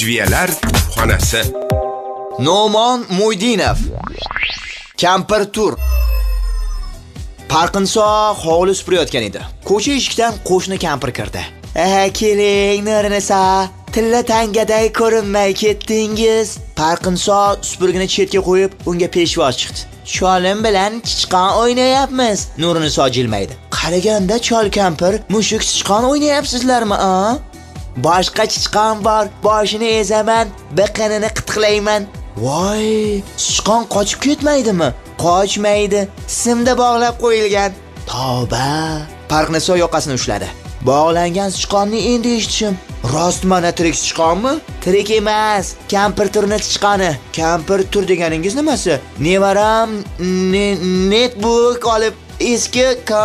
Jviyalar xonasi. No'mon Mo'ydinov. Kampir tur. Parqinso hovli supurayotgan edi. Ko'cha eshikdan qo'shni kampir kirdi. Keling, Nurnisa, tilla tangaday ko'rinmay ketdingiz. Parqinso supurgini chetga qo'yib, unga peshvoz chiqdi. Cholim bilan chichqon o'ynayapmiz. Nurnisa jilmaydi. Qaraganda chol kampir, mushuk chichqon o'ynayapsizlarmi, a? Boshqa chichqon bor, boshini ezaman, biqinini qitqlayman. Voy, chichqon qochib ketmaydimi? Qochmaydi, simda bog'lab qo'yilgan. Tavba! Parqinso yoqasini ushladi. Bog'langan chichqonni endi eshitishim. Rostmana tirik chichqonmi? Tirik emas, kampir turni chichqoni. Kampir tur deganingiz nimasi? Nevaram netbook olib eski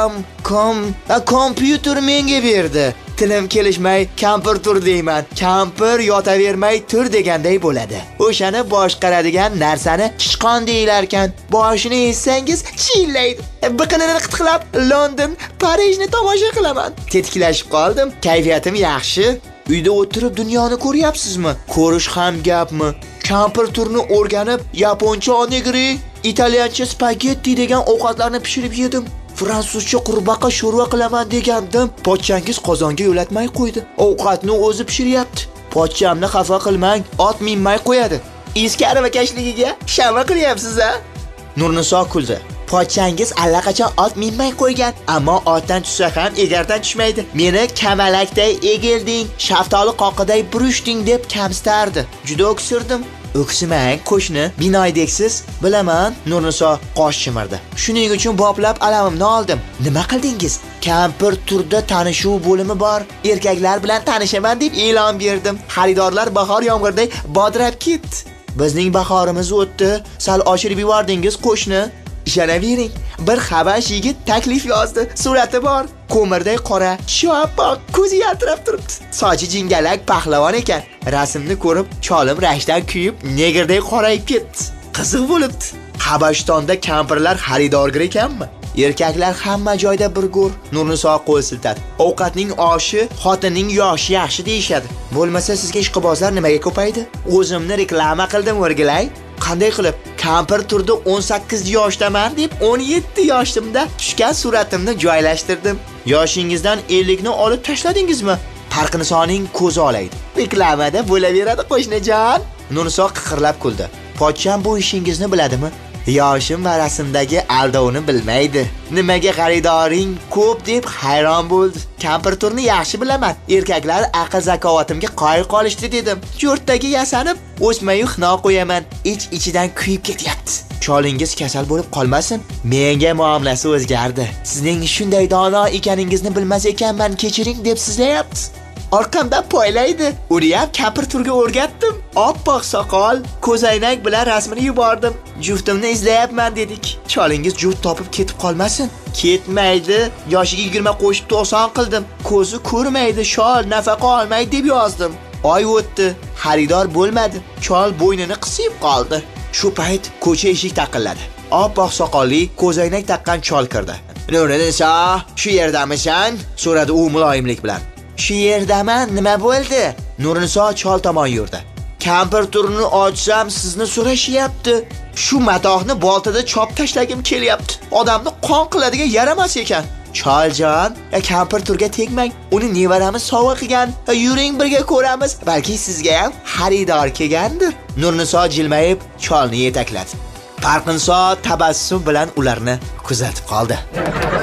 kompyuter menga berdi. Tilim kelishmay kampir tur deyman. Kampir yotavermay tur deganday bo'ladi. O'shani boshqaradigan narsani chichqon deylar ekan. Boshini ezsangiz chillaydi. Biqinini qitqilab London, Parijni tomosha qilaman. Tetiklashib qoldim. Kayfiyatim yaxshi. Uyda o'tirib dunyoni ko'ryapsizmi? Ko'rish ham gapmi? Kampir turni o'rganib, yaponcha onigiri, italyancha spagetti degan ovqatlarni pishirib yedim. Fransuzcha qurbaqa sho'rva qilaman degandim. Pochchangiz qozonga yo'latmay qo'ydi. Ovqatni o'zi pishiryapti. Pochchamni xafa qilmang, ot minmay qo'yadi. Eski aravakashligiga shama qilyapsiz-a? Nurnisa kuldi. Pochchangiz allaqachon ot minmay qo'ygan, ammo otdan tushsa ham egardan tushmaydi. Meni kamalakday egilding, shaftoli qoqiday burishding deb kamsitardi. Juda o'ksirdim. O'ksimang, qo'shni, binoydeksiz. Bilaman, Nurnisa qosh chimirdi. Shuning uchun boplab alamimni oldim. Nima qildingiz? Kampir turda tanishuv bo'limi bor. Erkaklar bilan tanishaman deb e'lon berdim. Xaridorlar bahor yomg'irday bodrab ketdi. Bizning bahorimiz o'tdi. Sal oshirib yubordingiz, qo'shni. Ishonavering, bir xabash yigit taklif yozdi. Surati bor, ko'mirday qora, shoppoq, ko'zi yaltirab turibdi. Sochi jingalak pahlavon ekan. Rasmni ko'rib, cholim rashdan kuyib, negirday qorayib ketdi. Qiziq bo'libdi. Habastonda kampirlar xaridorgir ekanmi? Erkaklar hamma joyda bir go'r. Nurnisa qo'l siltadi. Ovqatning oshi, xotinning yoshi yaxshi deyshadi. Bo'lmasa sizga ishqibozlar nimaga ko'paydi? O'zimni reklama qildim, o'rgilay. Qanday qilib? Kampir turda 18 yoshdaman deb 17 yoshimda tushgan suratimni joylashtirdim. Yoshingizdan 50 ni olib tashladingizmi? Parqinsoning ko'zi olaydi. Reklamada bo'laveradi, qo'shnijon. Nurnisa qiqirlab kuldi. Pochcham bu ishingizni biladimi? Yoshim va rasmdagi aldovni bilmaydi. Nimaga xaridoring ko'p deb hayron bo'ldi. Kampir turni yaxshi bilaman. Erkaklar aql zakovatimga qoyil qolishdi dedim. Jo'rtdagi yasanib, o'smayu xino qo'yaman. Ich-ichidan kuyib ketyapti. Cholingiz kasal bo'lib qolmasin. Menga muomalasi o'zgardi. Sizning shunday dono ekaningizni bilmas ekanman, kechiring deb sizlayapti. Orqamdan poylaydi. Uni ham kampir turga o'rgatdim. Oppoq soqol, ko'zoynak bilan rasmini yubordim. Juftimni izlayapman dedik. Cholingiz juft topib ketib qolmasin. Ketmaydi. Yoshiga 20 qo'shib 90 qildim. Ko'zi ko'rmaydi, shol nafaqa olmaydi deb yozdim. Oy o'tdi, xaridor bo'lmadi. Chol bo'ynini qisib qoldi. Shu payt ko'cha eshik taqilladi. Oppoq soqolli, ko'zoynak taqqan chol kirdi. "Nurnisa, shu yerdamisan?" so'radi u muloyimlik bilan. "Shu yerdaman, nima bo'ldi?" Nurnisa chol tomon yurdi. "Kampir turni ochsam sizni so'rashyapti. Shu matohni boltada chop tashlagim kelyapti. Odamni qon qiladigan yaramas ekan." "Choljon, kampir turga tegmang. Uni nevaramiz sovg'a qilgan. Yuring birga ko'ramiz. Balki sizga ham xaridor kelgandir." Nurnisa jilmayib cholni yetakladi. Parqinso tabassum bilan ularni kuzatib qoldi.